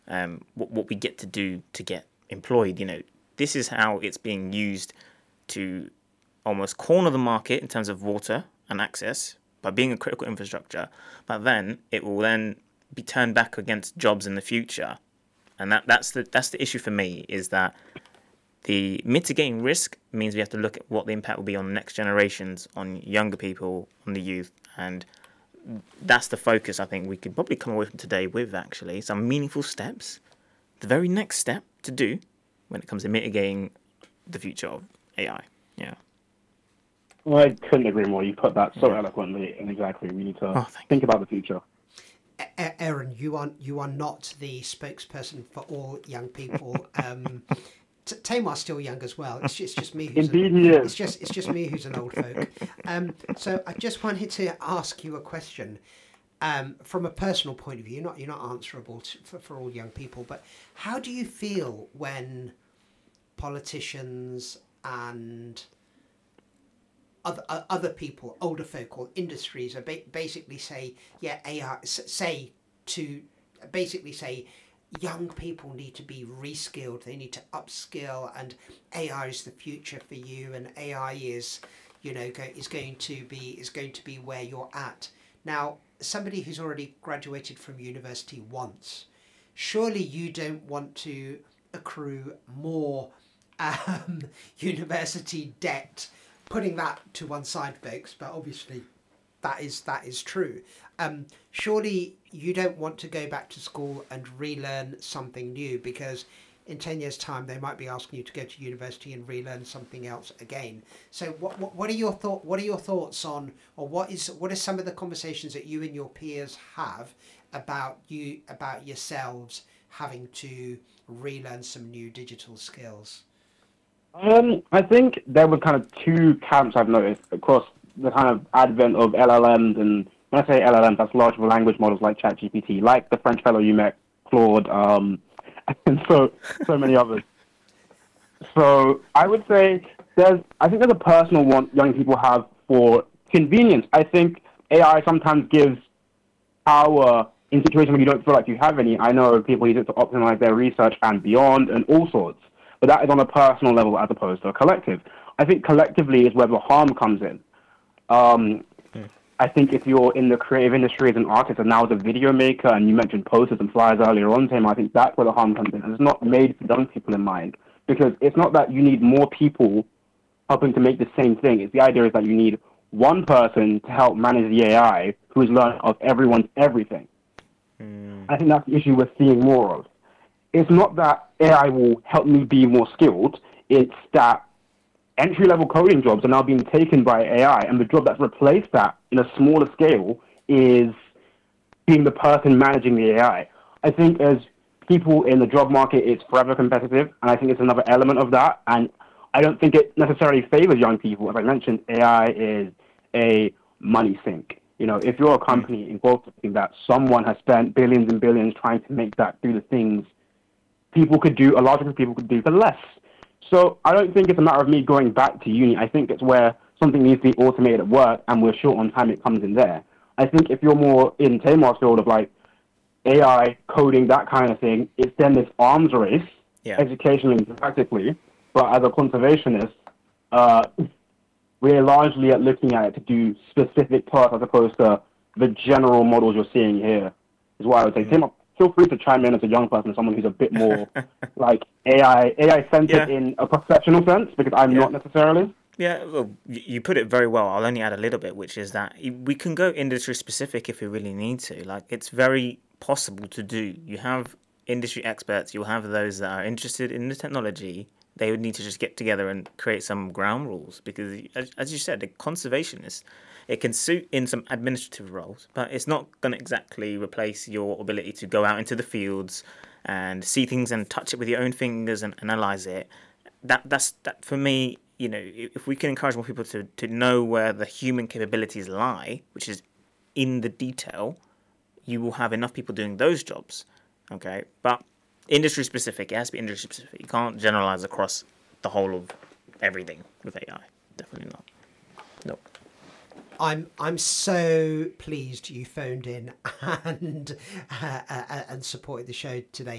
what we get to do to get employed. This is how it's being used to almost corner the market in terms of water and access by being a critical infrastructure, but then it will then be turned back against jobs in the future. And that's the issue for me, is that the mitigating risk means we have to look at what the impact will be on next generations, on younger people, on the youth, and that's the focus I think we could probably come away from today with, actually. Some meaningful steps. The very next step to do when it comes to mitigating the future of AI. Yeah. Well, I couldn't agree more. You put that so eloquently, and exactly. We need to think about the future. Aaron, you are not the spokesperson for all young people. Tamar's still young as well. It's just me. Indeed, he is. It's just me who's an old folk. So I just wanted to ask you a question. From a personal point of view, you're not answerable for all young people, but how do you feel when politicians and other people, older folk or industries, are basically say, AI, basically say young people need to be reskilled, they need to upskill, and AI is the future for you, and AI is going to be where you're at. Now, somebody who's already graduated from university once, surely you don't want to accrue more university debt. Putting that to one side, folks, but obviously that is true. Surely you don't want to go back to school and relearn something new, because in 10 years' time they might be asking you to go to university and relearn something else again. So what are your thoughts on, or what are some of the conversations that you and your peers have about yourselves having to relearn some new digital skills? I think there were kind of two camps I've noticed across the kind of advent of LLMs, and when I say LLMs, that's large language models like ChatGPT, like the French fellow you met, Claude, and so many others. So I would say I think there's a personal want young people have for convenience. I think AI sometimes gives power in situations where you don't feel like you have any. I know people use it to optimize their research and beyond and all sorts. But that is on a personal level as opposed to a collective. I think collectively is where the harm comes in. I think if you're in the creative industry as an artist and now as a video maker, and you mentioned posters and flyers earlier on, Tim, I think that's where the harm comes in. And it's not made for young people in mind, because it's not that you need more people helping to make the same thing. It's the idea is that you need one person to help manage the AI who has learned of everyone's everything. I think that's the issue we're seeing more of. It's not that AI will help me be more skilled. It's that entry-level coding jobs are now being taken by AI, and the job that's replaced that in a smaller scale is being the person managing the AI. I think as people in the job market, it's forever competitive, and I think it's another element of that. And I don't think it necessarily favors young people. As I mentioned, AI is a money sink. If you're a company involved in something that someone has spent billions and billions trying to make that do the things a larger group of people could do for less. So I don't think it's a matter of me going back to uni. I think it's where something needs to be automated at work and we're short on time, it comes in there. I think if you're more in Tamar's field of like AI, coding, that kind of thing, it's then this arms race, educationally and practically. But as a conservationist, we're largely looking at it to do specific parts as opposed to the general models you're seeing here, is what I would say. Tamar, feel free to chime in as a young person, someone who's a bit more like AI-centered in a professional sense, because I'm not necessarily. Yeah, well, you put it very well. I'll only add a little bit, which is that we can go industry-specific if we really need to. Like, it's very possible to do. You have industry experts. You'll have those that are interested in the technology. They would need to just get together and create some ground rules, because, as you said, the conservationist, it can suit in some administrative roles, but it's not going to exactly replace your ability to go out into the fields and see things and touch it with your own fingers and analyze it. That for me, if we can encourage more people to know where the human capabilities lie, which is in the detail, you will have enough people doing those jobs. Okay, but industry specific, it has to be industry specific. You can't generalize across the whole of everything with AI. Definitely not. Nope. I'm so pleased you phoned in and supported the show today.